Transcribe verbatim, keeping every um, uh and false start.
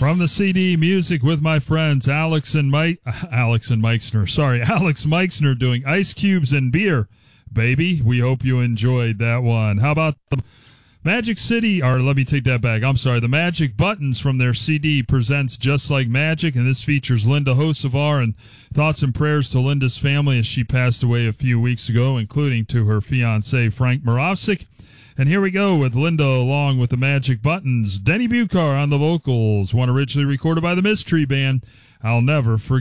From the C D Music with my friends Alex and Mike, Alex and Meixner, sorry, Alex Meixner doing Ice Cubes and Beer, baby. We hope you enjoyed that one. How about the Magic City, or let me take that back. I'm sorry. The Magic Buttons from their C D presents Just Like Magic, and this features Linda Hocevar, and thoughts and prayers to Linda's family as she passed away a few weeks ago, including to her fiancé, Frank Moravsik. And here we go with Linda along with the Magic Buttons. Denny Bucar on the vocals, one originally recorded by the Mystery Band. I'll never forget.